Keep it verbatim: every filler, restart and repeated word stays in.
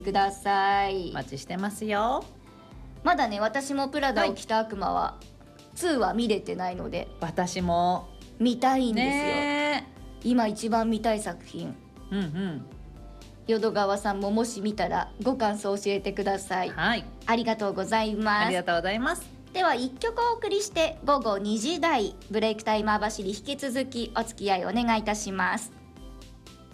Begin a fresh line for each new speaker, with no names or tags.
ください。
お待ちしてますよ。
まだね、私もプラダを着た悪魔はツーは見れてないので
私も
見たいんですよ、
ね、
今一番見たい作品。
うんうん。
淀川さんももし見たらご感想教えてください。
はい、
ありがとうございます。
ありがとうございます。
ではいっきょくお送りして午後にじ台ブレイクタイマー走り引き続きお付き合いお願いいたします。